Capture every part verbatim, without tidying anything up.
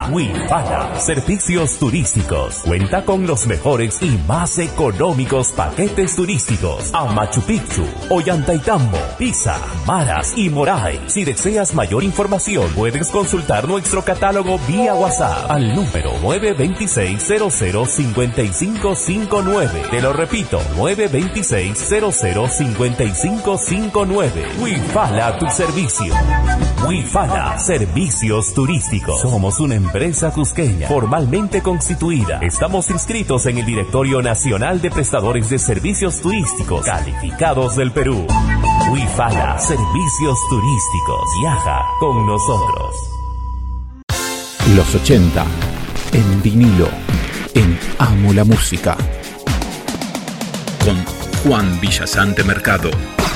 Wifala Servicios Turísticos cuenta con los mejores y más económicos paquetes turísticos a Machu Picchu, Ollantaytambo, Pisa, Maras y Moray. Si deseas mayor información, puedes consultar nuestro catálogo vía WhatsApp al número nueve dos seis cero cero cinco cinco cinco nueve. Te lo repito, nueve dos seis cero cero cinco cinco cinco nueve. Wifala, tu servicio. Wifala Servicios Turísticos. Somos una empresa cusqueña formalmente constituida. Estamos inscritos en el Directorio Nacional de Prestadores de Servicios Turísticos Calificados del Perú. Wifala Servicios Turísticos. Viaja con nosotros. Los ochenta en vinilo, en Amo la Música, con Juan Villasante Mercado.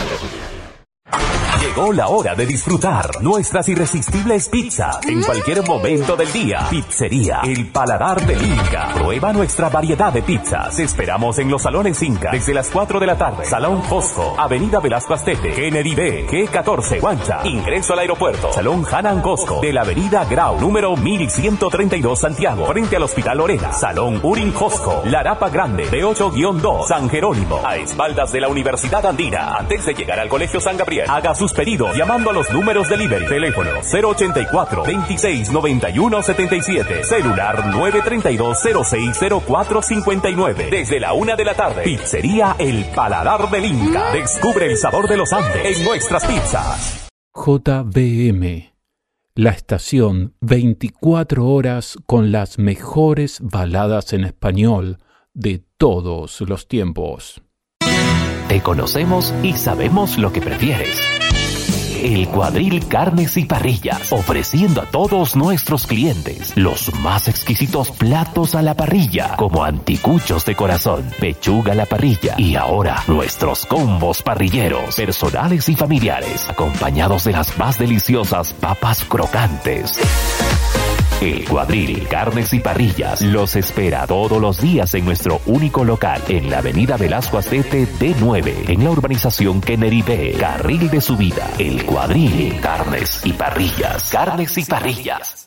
Llegó la hora de disfrutar nuestras irresistibles pizzas en cualquier momento del día. Pizzería El Paladar del Inca. Prueba nuestra variedad de pizzas. Te esperamos en los salones Inca desde las cuatro de la tarde. Salón Costco, Avenida Velasco Astete, Kennedy B, G catorce, Guancha. Ingreso al aeropuerto. Salón Hanan Costco de la Avenida Grau, número mil ciento treinta y dos, Santiago, frente al Hospital Lorena. Salón Urin Costco, Larapa Grande, B ocho guión dos, San Jerónimo, a espaldas de la Universidad Andina. Antes de llegar al Colegio San Gabriel, haga sus pedidos llamando a los números delivery. Teléfono cero ochenta y cuatro, veintiséis noventa y uno setenta y siete. Celular nueve treinta y dos, cero seis cero cuatro cincuenta y nueve. Desde la una de la tarde. Pizzería El Paladar del Inca. Descubre el sabor de los Andes en nuestras pizzas. J B M, la estación veinticuatro horas con las mejores baladas en español de todos los tiempos. Te conocemos y sabemos lo que prefieres. El Cuadril Carnes y Parrillas, ofreciendo a todos nuestros clientes los más exquisitos platos a la parrilla, como anticuchos de corazón, pechuga a la parrilla y ahora nuestros combos parrilleros, personales y familiares, acompañados de las más deliciosas papas crocantes. El Cuadril Carnes y Parrillas los espera todos los días en nuestro único local en la Avenida Velasco Astete D nueve, en la urbanización Kennedy B, carril de subida. El Cuadril Carnes y Parrillas. Carnes y Parrillas.